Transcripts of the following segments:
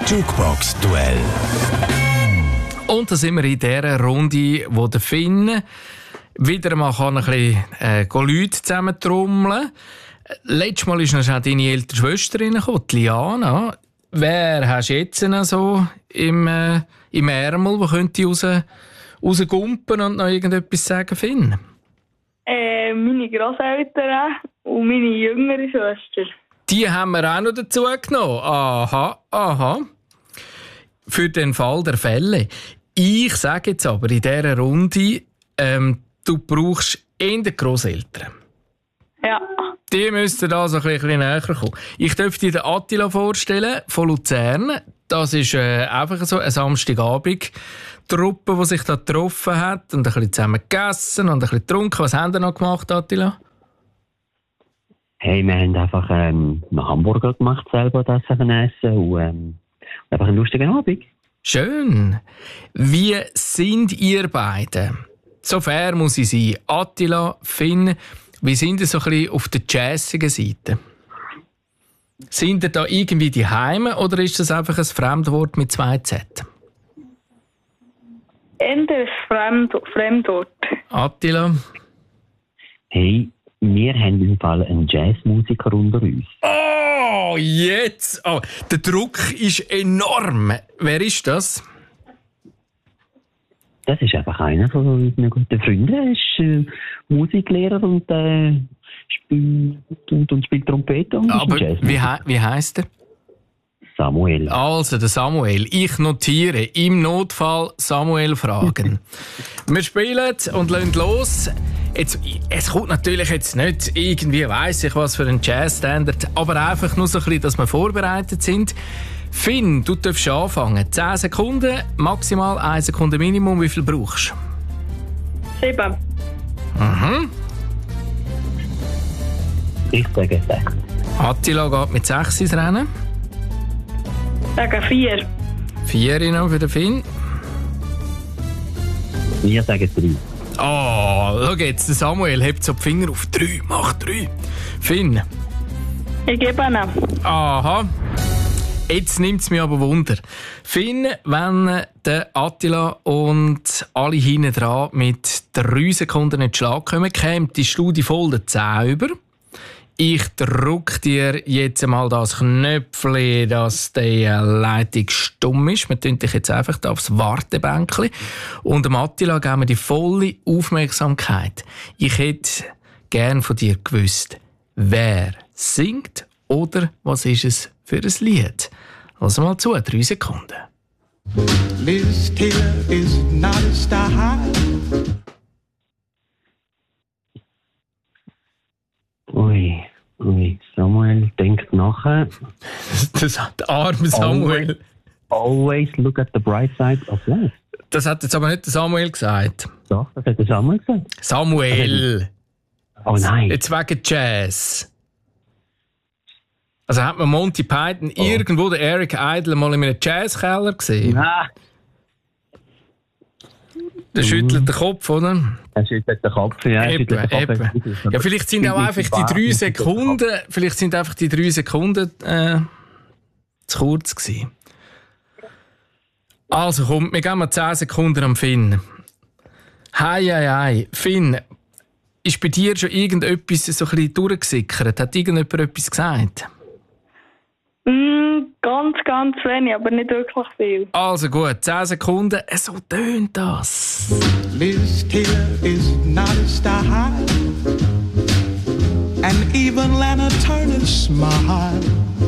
Jukebox-Duell. Und da sind wir in dieser Runde, wo der Finn wieder einmal ein bisschen Leute zusammentrommeln. Letztes Mal ist noch schon deine ältere Schwester reingekommen, Liana. Wer hast du jetzt noch so im Ärmel, der könnte rausgumpen und noch irgendetwas sagen, Finn? Meine Grosseltern und meine jüngere Schwester. Die haben wir auch noch dazu genommen. Aha. Für den Fall der Fälle. Ich sage jetzt aber in dieser Runde, du brauchst eher Grosseltern. Ja. Die müssten da so ein bisschen näher kommen. Ich darf dir den Attila vorstellen, von Luzern. Das ist einfach so eine Samstagabend-Truppe, die sich da getroffen hat und ein bisschen zusammen gegessen und ein bisschen getrunken. Was haben Sie noch gemacht, Attila? Hey, wir haben einfach einen Hamburger gemacht, selber das essen und einfach einen lustigen Abend. Schön. Wie sind ihr beide? So fair muss ich sein. Attila, Finn, wie sind ihr so ein bisschen auf der jazzigen Seite? Sind ihr da irgendwie die Heime oder ist das einfach ein Fremdwort mit 2 Z? Eher ein Fremdwort. Attila? Hey, wir haben im Fall einen Jazzmusiker unter uns. Oh, jetzt! Oh, der Druck ist enorm. Wer ist das? Das ist einfach einer von unseren guten Freunden. Er ist Musiklehrer und spielt Trompete und Aber ist ein Jazzmusiker. wie heisst er? Samuel. Also, der Samuel. Ich notiere. Im Notfall Samuel fragen. Wir spielen und lassen los. Jetzt, es kommt natürlich jetzt nicht irgendwie, weiss ich was für ein Jazzstandard, aber einfach nur so ein bisschen, dass wir vorbereitet sind. Finn, du darfst anfangen. 10 Sekunden, maximal 1 Sekunde Minimum. Wie viel brauchst du? 7. Mhm. Ich sage 6. Attila geht mit 6 ins Rennen. Sage 4. 4 noch für den Finn. Wir sagen 3. Oh, schau jetzt, der Samuel hebt so die Finger auf 3. Mach 3. Finn. Ich gebe ihn. Aha. Jetzt nimmt es mich aber Wunder. Finn, wenn der Attila und alle hinten dran mit 3 Sekunden in den Schlag kommen, käme die Studie voll der 10 über. Ich drücke dir jetzt einmal das Knöpfchen, dass die Leitung stumm ist. Wir tun dich jetzt einfach da aufs Wartebänkchen. Und dem Attila geben wir die volle Aufmerksamkeit. Ich hätte gern von dir gewusst, wer singt oder was ist es für ein Lied. Lass mal zu, 3 Sekunden. Liz Taylor is not a star. Ui, Samuel denkt nachher. Das hat der arme Samuel. Always look at the bright side of life. Das hat jetzt aber nicht der Samuel gesagt. Doch, das hat der Samuel gesagt. Samuel! Oh nein. Jetzt wegen Jazz. Also hat man Monty Python irgendwo, den Eric Idle, mal in einem Jazzkeller gesehen? Nein. Der schüttelt den Kopf, oder? Er schüttelt den Kopf, ja. Eben. Ja, vielleicht sind auch einfach die 3 Sekunden, zu kurz gewesen. Also komm, wir geben mal 10 Sekunden am Finn. Hei. Finn, ist bei dir schon irgendetwas so ein bisschen durchgesickert? Hat irgendjemand etwas gesagt? Ganz wenig, aber nicht wirklich viel. Also gut, 10 Sekunden. So tönt das. Liz Taylor is not a star. And even Lana Turner smile.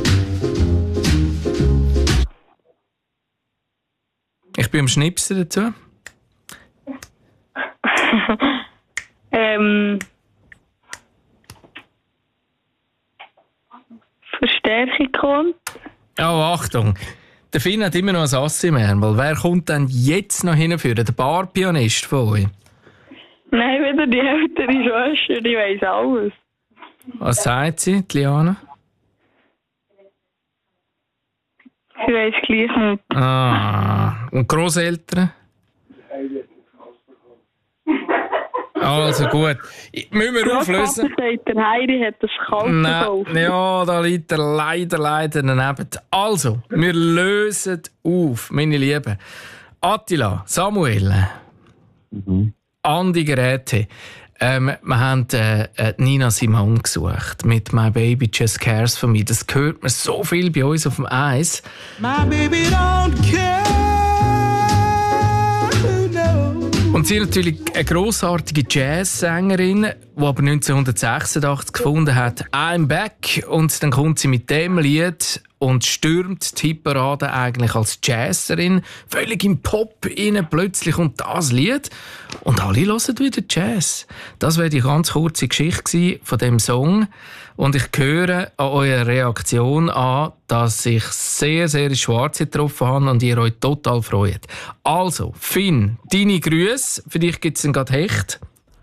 Ich bin am Schnipsen dazu. Verstärkung kommt. Oh, Achtung. Der Finn hat immer noch ein Ass im Ärmel. Wer kommt denn jetzt noch hinführen? Der Barpianist von euch? Nein, wieder die ältere Schwester, die weiss alles. Was sagt sie, die Liana? Sie weiss gleich nicht. Ah, und Grosseltern? Also gut. Müssen wir auflösen? Großvater sagt, der Heidi hat das Kalt gekauft. Ja, da liegt er leider daneben. Also, wir lösen auf, meine Lieben. Attila, Samuel, Andi Geräte. Wir haben Nina Simone gesucht mit «My Baby Just Cares For Me». Das hört man so viel bei uns auf dem Eis. My baby don't care. Und sie ist natürlich eine grossartige Jazzsängerin, die aber 1986 gefunden hat, «I'm Back». Und dann kommt sie mit dem Lied und stürmt die Hitparade eigentlich als Jazzerin. Völlig im Pop rein, plötzlich kommt das Lied. Und alle hören wieder Jazz. Das wäre die ganz kurze Geschichte von dem Song. Und ich höre an eurer Reaktion an, dass ich sehr, sehr ins Schwarze getroffen habe und ihr euch total freut. Also, Finn, deine Grüße. Für dich gibt es dann gerade Hecht.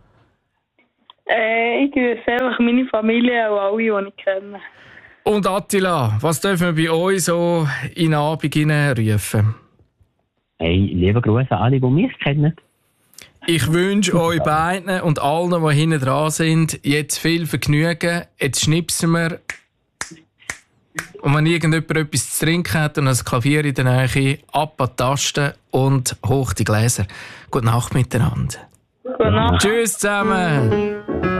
Ich grüße einfach meine Familie und alle, die ich kenne. Und Attila, was dürfen wir bei euch so in den Abend hineinrufen? Hey, liebe Grüße an alle, die mich kennen. Ich wünsche euch beiden und allen, die hinten dran sind, jetzt viel Vergnügen. Jetzt schnipsen wir. Und wenn irgendjemand etwas zu trinken hat und ein Klavier in der Nähe, ab an die Tasten und hoch die Gläser. Gute Nacht miteinander. Gute Nacht. Tschüss zusammen.